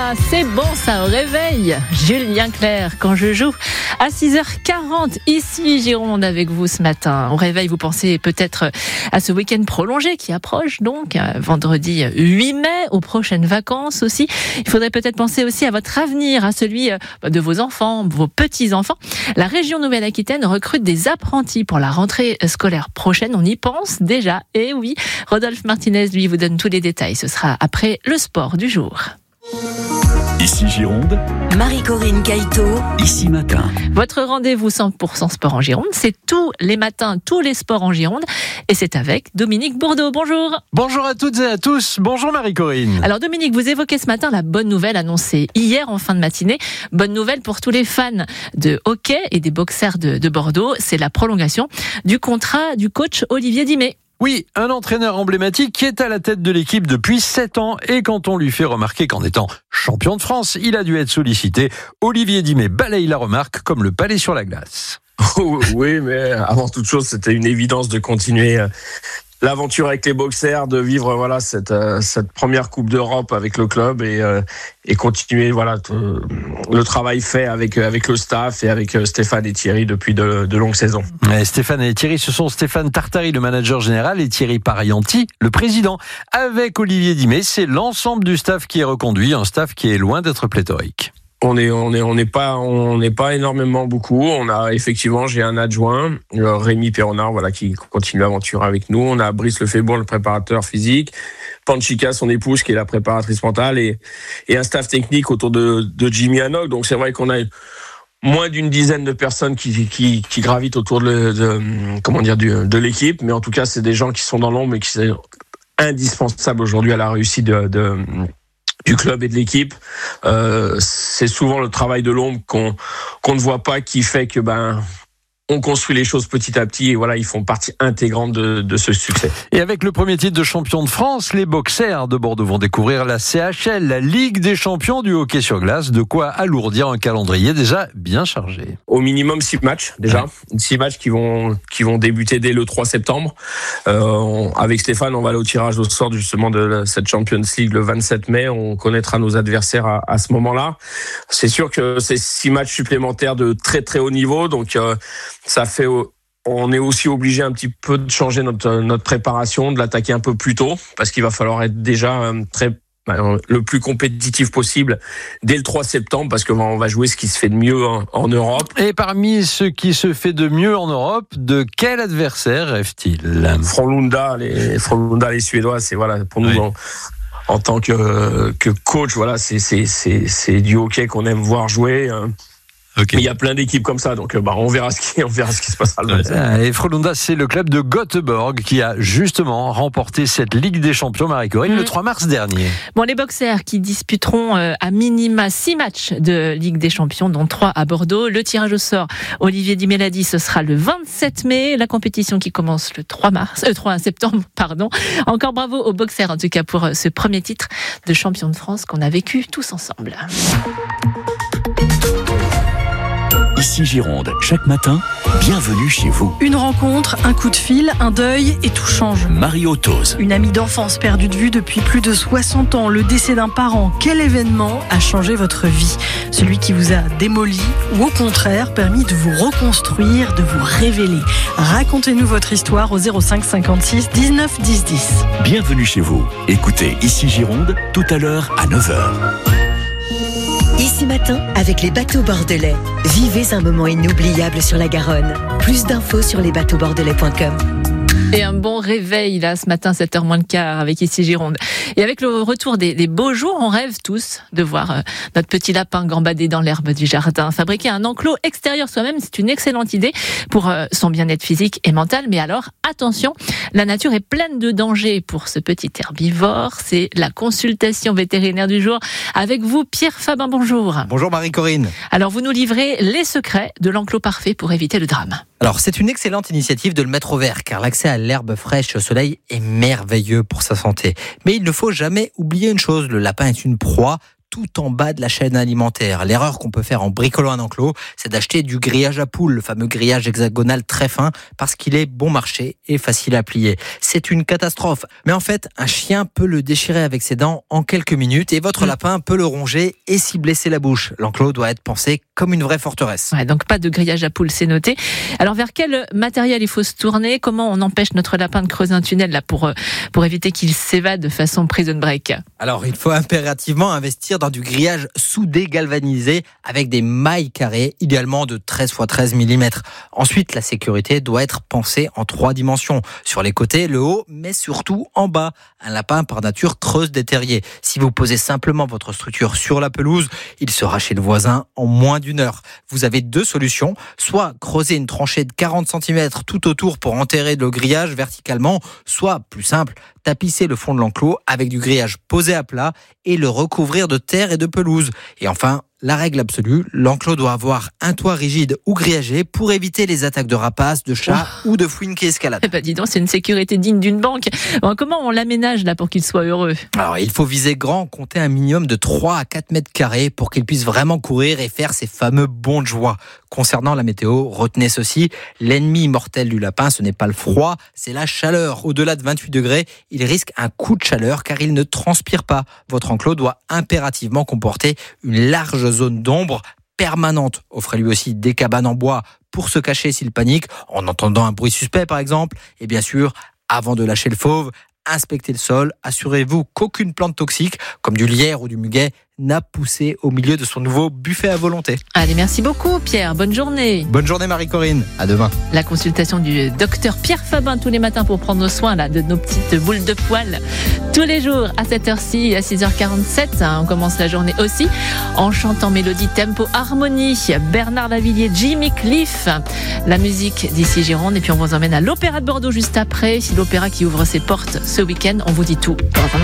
là, c'est bon ça, au réveil. Julien Clerc, quand je joue à 6h40, ici Gironde avec vous ce matin. Au réveil, vous pensez peut-être à ce week-end prolongé qui approche, donc vendredi 8 mai, aux prochaines vacances aussi. Il faudrait peut-être penser aussi à votre avenir, à celui de vos enfants, vos petits-enfants. La région Nouvelle-Aquitaine recrute des apprentis pour la rentrée scolaire prochaine. On y pense déjà. Et oui, Rodolphe Martinez, lui, vous donne tous les détails. Ce sera après le sport du jour. Ici Gironde, Marie-Corinne Caïto, ici matin. Votre rendez-vous 100% sport en Gironde, c'est tous les matins, tous les sports en Gironde. Et c'est avec Dominique Bourdeau. Bonjour. Bonjour à toutes et à tous. Bonjour Marie-Corinne. Alors Dominique, vous évoquez ce matin la bonne nouvelle annoncée hier en fin de matinée. Bonne nouvelle pour tous les fans de hockey et des boxers de Bordeaux. C'est la prolongation du contrat du coach Olivier Dimet. Oui, un entraîneur emblématique qui est à la tête de l'équipe depuis 7 ans et quand on lui fait remarquer qu'en étant champion de France, il a dû être sollicité, Olivier Dimet balaye la remarque comme le palais sur la glace. Oui, mais avant toute chose, c'était une évidence de continuer l'aventure avec les boxers, de vivre cette première Coupe d'Europe avec le club et continuer le travail fait avec le staff et avec Stéphane et Thierry depuis de longues saisons. Et Stéphane et Thierry, ce sont Stéphane Tartari, le manager général, et Thierry Parianti, le président. Avec Olivier Dimet, c'est l'ensemble du staff qui est reconduit, un staff qui est loin d'être pléthorique. On n'est pas énormément beaucoup. On a effectivement, j'ai un adjoint, Rémi Perronard, qui continue l'aventure avec nous. On a Brice Lefebvre, le préparateur physique, Panchika, son épouse, qui est la préparatrice mentale, et un staff technique autour de Jimmy Hanock. Donc c'est vrai qu'on a moins d'une dizaine de personnes qui gravitent autour de l'équipe, mais en tout cas c'est des gens qui sont dans l'ombre et qui sont indispensables aujourd'hui à la réussite du club et de l'équipe. C'est souvent le travail de l'ombre qu'on ne voit pas qui fait que on construit les choses petit à petit et ils font partie intégrante de ce succès. Et avec le premier titre de champion de France, les boxers de Bordeaux vont découvrir la CHL, la Ligue des champions du hockey sur glace, de quoi alourdir un calendrier déjà bien chargé. Au minimum 6 matchs déjà, 6 matchs qui vont débuter dès le 3 septembre. Avec Stéphane, on va aller au tirage au sort justement de cette Champions League le 27 mai. On connaîtra nos adversaires à ce moment-là. C'est sûr que c'est 6 matchs supplémentaires de très très haut niveau, donc on est aussi obligé un petit peu de changer notre préparation, de l'attaquer un peu plus tôt, parce qu'il va falloir être déjà le plus compétitif possible dès le 3 septembre, parce qu'on va jouer ce qui se fait de mieux en Europe. Et parmi ce qui se fait de mieux en Europe, de quel adversaire rêve-t-il ? Frölunda, les Suédois, c'est pour nous en tant que coach, c'est du hockey qu'on aime voir jouer. Okay. Mais il y a plein d'équipes comme ça, donc on verra ce qui se passera. Et Frölunda, c'est le club de Göteborg qui a justement remporté cette Ligue des champions, Marie-Corinne, le 3 mars dernier. Bon, les boxers qui disputeront à minima 6 matchs de Ligue des champions, dont 3 à Bordeaux. Le tirage au sort, Olivier Dimet l'a dit, ce sera le 27 mai. La compétition qui commence le 3 septembre. Encore bravo aux boxers, en tout cas, pour ce premier titre de champion de France qu'on a vécu tous ensemble. Ici Gironde, chaque matin, bienvenue chez vous. Une rencontre, un coup de fil, un deuil et tout change. Marie Otose. Une amie d'enfance perdue de vue depuis plus de 60 ans, le décès d'un parent. Quel événement a changé votre vie ? Celui qui vous a démoli ou au contraire permis de vous reconstruire, de vous révéler. Racontez-nous votre histoire au 05 56 19 10 10. Bienvenue chez vous. Écoutez Ici Gironde, tout à l'heure à 9h. Ici matin, avec les bateaux bordelais. Vivez un moment inoubliable sur la Garonne. Plus d'infos sur lesbateauxbordelais.com. Et un bon réveil là ce matin, 7h moins le quart avec Ici Gironde. Et avec le retour des beaux jours, on rêve tous de voir notre petit lapin gambader dans l'herbe du jardin. Fabriquer un enclos extérieur soi-même, c'est une excellente idée pour son bien-être physique et mental. Mais alors, attention, la nature est pleine de dangers pour ce petit herbivore. C'est la consultation vétérinaire du jour. Avec vous, Pierre Fabin, bonjour. Bonjour Marie-Corinne. Alors, vous nous livrez les secrets de l'enclos parfait pour éviter le drame. Alors, c'est une excellente initiative de le mettre au vert, car l'accès à l'herbe fraîche au soleil est merveilleux pour sa santé. Mais il ne faut jamais oublier une chose, le lapin est une proie tout en bas de la chaîne alimentaire. L'erreur qu'on peut faire en bricolant un enclos, c'est d'acheter du grillage à poules, le fameux grillage hexagonal très fin, parce qu'il est bon marché et facile à plier. C'est une catastrophe. Mais en fait, un chien peut le déchirer avec ses dents en quelques minutes et votre lapin peut le ronger et s'y blesser la bouche. L'enclos doit être pensé comme une vraie forteresse. Ouais, donc pas de grillage à poules, c'est noté. Alors vers quel matériel il faut se tourner? Comment on empêche notre lapin de creuser un tunnel là pour éviter qu'il s'évade de façon prison break? Alors, il faut impérativement investir dans du grillage soudé galvanisé avec des mailles carrées, idéalement de 13 x 13 mm. Ensuite, la sécurité doit être pensée en 3 dimensions. Sur les côtés, le haut, mais surtout en bas. Un lapin, par nature, creuse des terriers. Si vous posez simplement votre structure sur la pelouse, il sera chez le voisin en moins d'1 heure. Vous avez 2 solutions. Soit creuser une tranchée de 40 cm tout autour pour enterrer le grillage verticalement, soit, plus simple, tapisser le fond de l'enclos avec du grillage posé à plat et le recouvrir de terre et de pelouse. Et enfin, la règle absolue, l'enclos doit avoir un toit rigide ou grillagé pour éviter les attaques de rapaces, de chats ou de fouines qui escaladent. Eh ben dis donc, c'est une sécurité digne d'une banque. Bon, comment on l'aménage là pour qu'il soit heureux? Alors, il faut viser grand, compter un minimum de 3 à 4 mètres carrés pour qu'il puisse vraiment courir et faire ses fameux bonds de joie. Concernant la météo, retenez ceci, l'ennemi mortel du lapin, ce n'est pas le froid, c'est la chaleur. Au-delà de 28 degrés, il risque un coup de chaleur car il ne transpire pas. Votre enclos doit impérativement comporter une large zone d'ombre permanente. Offrez-lui aussi des cabanes en bois pour se cacher s'il panique, en entendant un bruit suspect par exemple. Et bien sûr, avant de lâcher le fauve, inspectez le sol, assurez-vous qu'aucune plante toxique, comme du lierre ou du muguet, n'a poussé au milieu de son nouveau buffet à volonté. Allez, merci beaucoup Pierre, bonne journée. Bonne journée Marie-Corinne, à demain. La consultation du docteur Pierre Fabin tous les matins pour prendre soin là, de nos petites boules de poils. Tous les jours à cette heure-ci, à 6h47, on commence la journée aussi en chantant mélodie, tempo, harmonie. Bernard Lavilliers, Jimmy Cliff, la musique d'ici Gironde. Et puis on vous emmène à l'Opéra de Bordeaux juste après. Si l'opéra qui ouvre ses portes ce week-end, on vous dit tout dans un